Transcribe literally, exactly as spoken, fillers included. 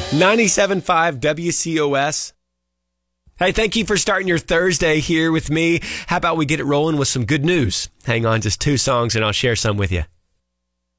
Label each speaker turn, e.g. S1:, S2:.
S1: ninety-seven point five W C O S. Hey, thank you for starting your Thursday here with me. How about we get it rolling with some good news? Hang on, just two songs and I'll share some with you.